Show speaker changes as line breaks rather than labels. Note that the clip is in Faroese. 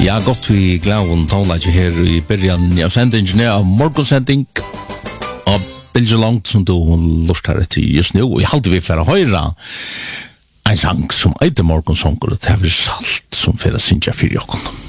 Ja, gott vi glævun tónleiki her I byrjan av sendingen av morgonsending og bylja langt som du lustar etter just nu og jeg halte vi for å høyra en sang som eiter morgonsongur og det er salt som fyrir å synja fyrir jokken.